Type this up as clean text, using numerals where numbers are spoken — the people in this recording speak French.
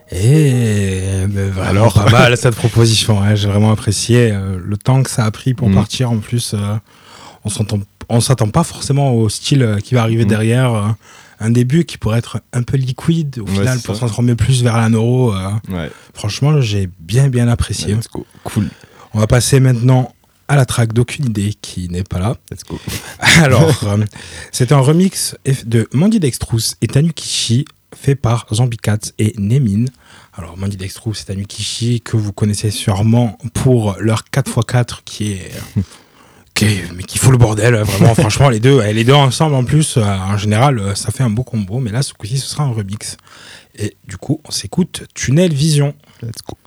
Et vraiment pas mal cette proposition. Hein. J'ai vraiment apprécié le temps que ça a pris pour partir. En plus, on s'attend pas forcément au style qui va arriver derrière. Un début qui pourrait être un peu liquide au final pour se transformer plus vers la neuro. Franchement, j'ai bien apprécié. Let's go. Cool. On va passer maintenant à la track d'Aucune idée qui n'est pas là. Let's go. Alors, c'est un remix de Mandy Dextrous et Tanukichi fait par Zombie Cat et Nemin. Alors, Mandy Dextrous et Tanukichi que vous connaissez sûrement pour leur 4x4 qui fout le bordel, vraiment, franchement, les deux ensemble en plus, en général, ça fait un beau combo, mais là, ce coup-ci, ce sera un remix. Et du coup, on s'écoute Tunnel Vision. Let's go.